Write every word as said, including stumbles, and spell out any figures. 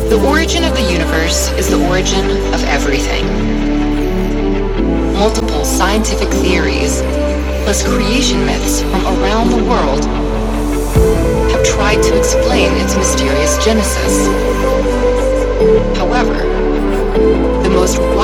The origin of the universe is the origin of everything. Multiple scientific theories, plus creation myths from around the world, have tried to explain its mysterious genesis. However, the most